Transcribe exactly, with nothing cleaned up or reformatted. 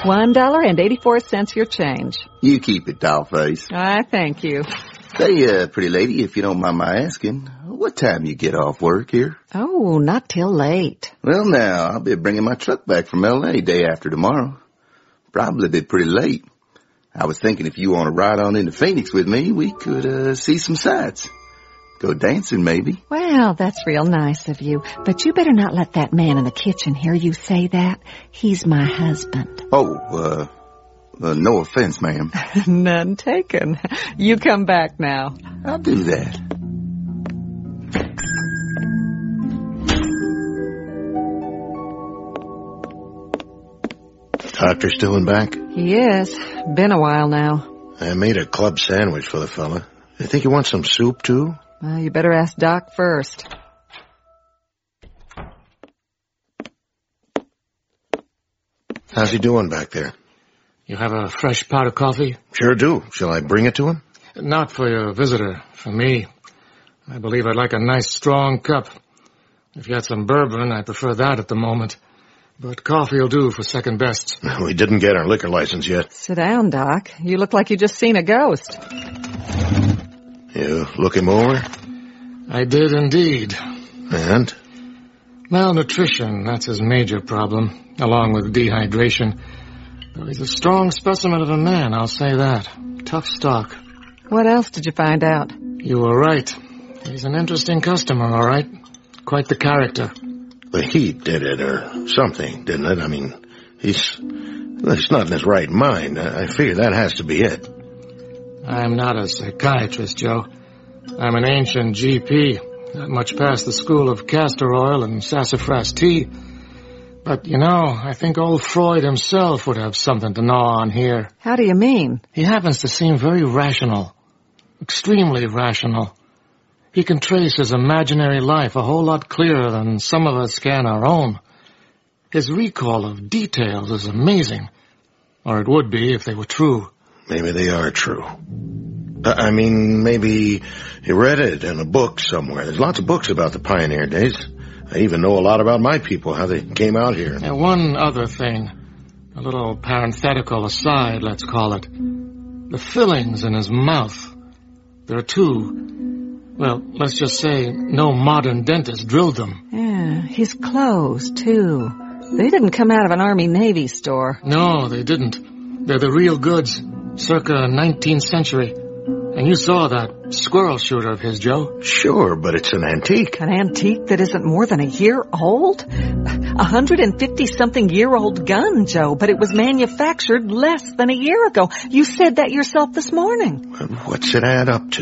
One dollar and eighty-four cents your change. You keep it, dollface. I thank you. Say, uh, pretty lady, if you don't mind my asking, what time you get off work here? Oh, not till late. Well, now, I'll be bringing my truck back from L A day after tomorrow. Probably be pretty late. I was thinking if you want to ride on into Phoenix with me, we could uh, see some sights. Go dancing, maybe. Well, that's real nice of you. But you better not let that man in the kitchen hear you say that. He's my husband. Oh, uh, uh no offense, ma'am. None taken. You come back now. I'll do that. Doctor still in back? He is. Been a while now. I made a club sandwich for the fella. You think you want some soup, too? Well, you better ask Doc first. How's he doing back there? You have a fresh pot of coffee? Sure do. Shall I bring it to him? Not for your visitor. For me. I believe I'd like a nice strong cup. If you had some bourbon, I prefer that at the moment. But coffee will do for second best. We didn't get our liquor license yet. Sit down, Doc. You look like you just seen a ghost. You look him over? I did indeed. And? Malnutrition, that's his major problem, along with dehydration. But he's a strong specimen of a man, I'll say that. Tough stock. What else did you find out? You were right. He's an interesting customer, all right. Quite the character. The heat did it, or something, didn't it? I mean, he's, he's not in his right mind. I figure that has to be it. I'm not a psychiatrist, Joe. I'm an ancient G P, not much past the school of castor oil and sassafras tea. But, you know, I think old Freud himself would have something to gnaw on here. How do you mean? He happens to seem very rational. Extremely rational. He can trace his imaginary life a whole lot clearer than some of us can our own. His recall of details is amazing. Or it would be if they were true. Maybe they are true. I mean, maybe you read it in a book somewhere. There's lots of books about the pioneer days. I even know a lot about my people, how they came out here. And one other thing. A little parenthetical aside, let's call it. The fillings in his mouth. There are two. Well, let's just say no modern dentist drilled them. Yeah, his clothes, too. They didn't come out of an Army-Navy store. No, they didn't. They're the real goods, circa nineteenth century. And you saw that squirrel shooter of his, Joe. Sure, but it's an antique. An antique that isn't more than a year old? A hundred and fifty-something-year-old gun, Joe, but it was manufactured less than a year ago. You said that yourself this morning. What's it add up to?